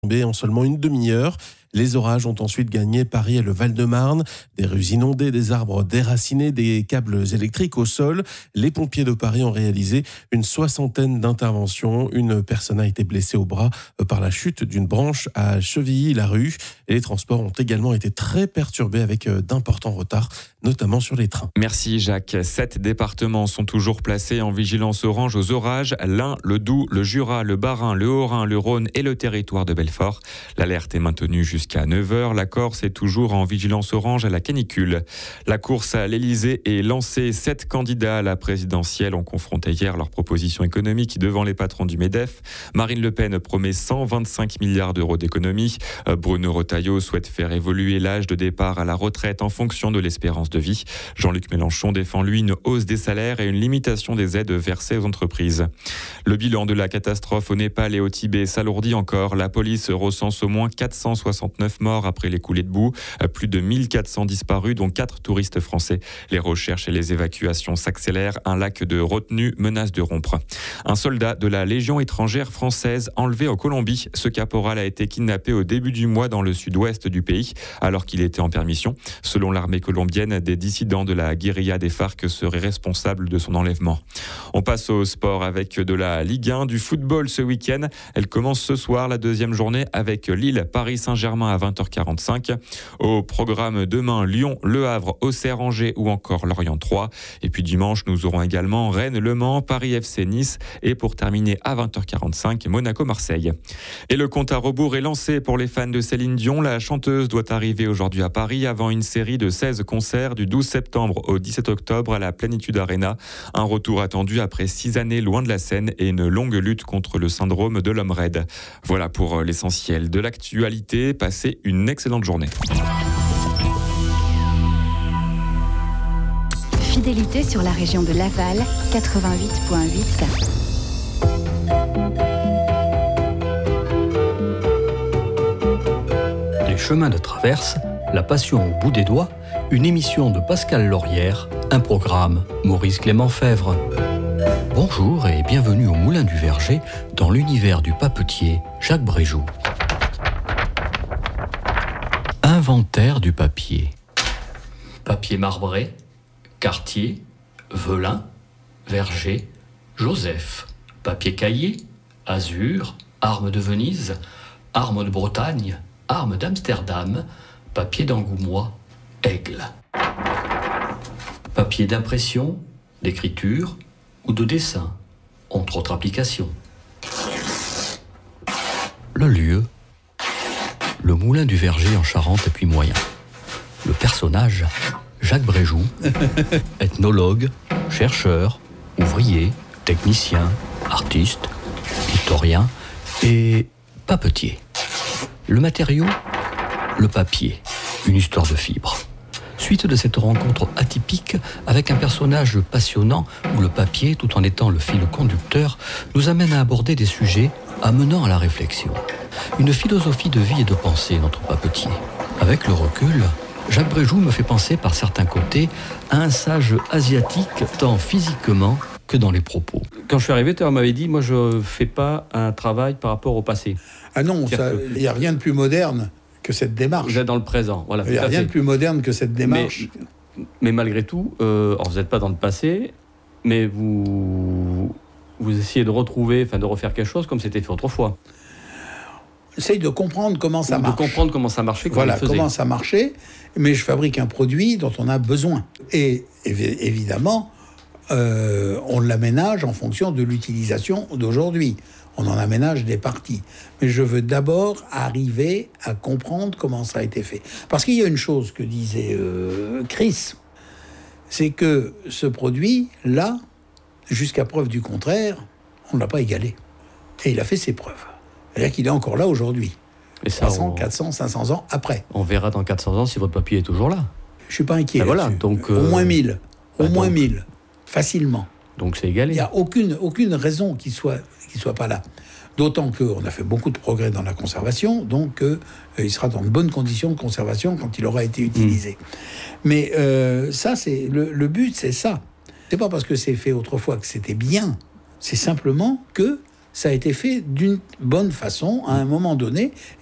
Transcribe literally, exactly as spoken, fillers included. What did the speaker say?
tombé en seulement une demi-heure. Les orages ont ensuite gagné Paris et le Val-de-Marne. Des rues inondées, des arbres déracinés, des câbles électriques au sol. Les pompiers de Paris ont réalisé une soixantaine d'interventions. Une personne a été blessée au bras par la chute d'une branche à Chevilly-la-Rue. Et les transports ont également été très perturbés avec d'importants retards, notamment sur les trains. Merci Jacques. Sept départements sont toujours placés en vigilance orange aux orages. L'Ain, le Doubs, le Jura, le Bas-Rhin, le Haut-Rhin, le Rhône et le territoire de Belfort. L'alerte est maintenue jusqu'à Jusqu'à neuf heures, la Corse est toujours en vigilance orange à la canicule. La course à l'Elysée est lancée. Sept candidats à la présidentielle ont confronté hier leurs propositions économiques devant les patrons du MEDEF. Marine Le Pen promet cent vingt-cinq milliards d'euros d'économies. Bruno Retailleau souhaite faire évoluer l'âge de départ à la retraite en fonction de l'espérance de vie. Jean-Luc Mélenchon défend lui une hausse des salaires et une limitation des aides versées aux entreprises. Le bilan de la catastrophe au Népal et au Tibet s'alourdit encore. La police recense au moins quatre cent soixante-neuf morts après les coulées de boue, plus de mille quatre cents disparus, dont quatre touristes français. Les recherches et les évacuations s'accélèrent. Un lac de retenue menace de rompre. Un soldat de la Légion étrangère française enlevé en Colombie. Ce caporal a été kidnappé au début du mois dans le sud-ouest du pays, alors qu'il était en permission. Selon l'armée colombienne, des dissidents de la guérilla des FARC seraient responsables de son enlèvement. On passe au sport avec de la Ligue un, du football ce week-end. Elle commence ce soir, la deuxième journée, avec Lille, Paris Saint-Germain à vingt heures quarante-cinq. Au programme demain, Lyon, Le Havre, Auxerre, Angers ou encore Lorient trois. Et puis dimanche, nous aurons également Rennes, Le Mans, Paris F C, Nice et pour terminer à vingt heures quarante-cinq, Monaco, Marseille. Et le compte à rebours est lancé pour les fans de Céline Dion. La chanteuse doit arriver aujourd'hui à Paris avant une série de seize concerts du douze septembre au dix-sept octobre à la Plénitude Arena. Un retour attendu après six années loin de la scène et une longue lutte contre le syndrome de l'homme raide. Voilà pour l'essentiel de l'actualité. Passez une excellente journée. Fidélité sur la région de Laval, quatre-vingt-huit virgule huit. Les chemins de traverse, la passion au bout des doigts, une émission de Pascal Laurière, un programme Maurice Clément Fèvre. Bonjour et bienvenue au Moulin du Verger, dans l'univers du papetier Jacques Bréjoux. Inventaire du papier. Papier marbré, Cartier, Velin, Verger, Joseph. Papier cahier, Azur, Armes de Venise, Armes de Bretagne, Armes d'Amsterdam, papier d'Angoumois, Aigle. Papier d'impression, d'écriture ou de dessin, entre autres applications. Le lieu, le Moulin du Verger en Charente et puis moyen. Le personnage, Jacques Bréjoux, ethnologue, chercheur, ouvrier, technicien, artiste, historien et papetier. Le matériau, le papier, une histoire de fibres. Suite de cette rencontre atypique avec un personnage passionnant où le papier, tout en étant le fil conducteur, nous amène à aborder des sujets amenant à la réflexion. Une philosophie de vie et de pensée, notre papetier. Avec le recul, Jacques Bréjoux me fait penser par certains côtés à un sage asiatique, tant physiquement que dans les propos. Quand je suis arrivé, on m'avait dit, moi je ne fais pas un travail par rapport au passé. Ah non, il n'y a rien de plus moderne que cette démarche. Vous êtes dans le présent. Voilà, il n'y a rien fait. de plus moderne que cette démarche. Mais, mais malgré tout, euh, alors vous n'êtes pas dans le passé, mais vous, vous essayez de retrouver, enfin de refaire quelque chose comme c'était fait autrefois. J'essaye de comprendre comment ça Ou marche. De comprendre comment ça marchait. Voilà, comment ça marchait, mais je fabrique un produit dont on a besoin. Et évidemment, euh, on l'aménage en fonction de l'utilisation d'aujourd'hui. On en aménage des parties. Mais je veux d'abord arriver à comprendre comment ça a été fait. Parce qu'il y a une chose que disait euh, Chris, c'est que ce produit-là, jusqu'à preuve du contraire, on ne l'a pas égalé. Et il a fait ses preuves. C'est-à-dire qu'il est encore là aujourd'hui. Et ça, trois cents, on... quatre cents, cinq cents ans après. On verra dans quatre cents ans si votre papier est toujours là. Je ne suis pas inquiet. Ben voilà, donc, euh... Au moins mille. Au ben moins donc... mille. Facilement. Donc c'est égalé. Il n'y a aucune, aucune raison qu'il ne soit, qu'il soit pas là. D'autant qu'on a fait beaucoup de progrès dans la conservation, donc euh, il sera dans de bonnes conditions de conservation quand il aura été utilisé. Mmh. Mais euh, ça, c'est le, le but, c'est ça. C'est pas parce que c'est fait autrefois que c'était bien. C'est simplement que ça a été fait d'une bonne façon à un moment donné.